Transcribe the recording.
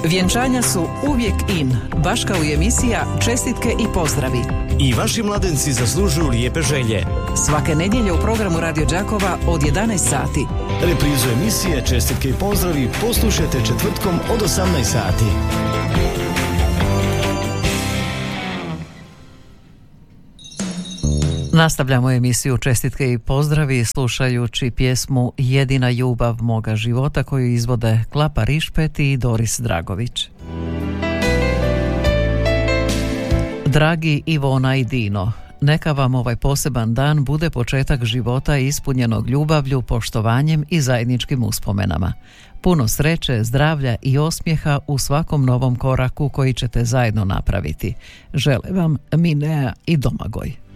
Vjenčanja su uvijek in, baš kao i emisija Čestitke i pozdravi. I vaši mladenci zaslužuju lijepe želje. Svake nedjelje u programu Radio Đakova od 11 sati. Reprizu emisije Čestitke i pozdravi poslušajte četvrtkom od 18 sati. Nastavljamo emisiju Čestitke i pozdravi slušajući pjesmu Jedina ljubav moga života koju izvode Klapa Rišpet i Doris Dragović. Dragi Ivona i Dino, neka vam ovaj poseban dan bude početak života ispunjenog ljubavlju, poštovanjem i zajedničkim uspomenama. Puno sreće, zdravlja i osmijeha u svakom novom koraku koji ćete zajedno napraviti. Žele vam Minea i Domagoj.